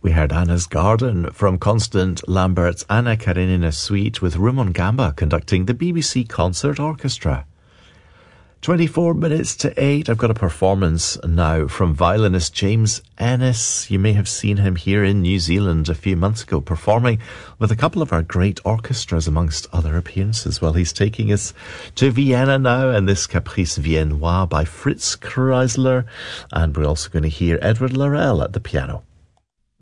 We heard Anna's Garden from Constant Lambert's Anna Karenina Suite with Rumon Gamba conducting the BBC Concert Orchestra. 24 minutes to 8. I've got a performance now from violinist James Ennis. You may have seen him here in New Zealand a few months ago performing with a couple of our great orchestras amongst other appearances. Well, he's taking us to Vienna now and this Caprice Viennois by Fritz Kreisler, and we're also going to hear Edward Laurel at the piano.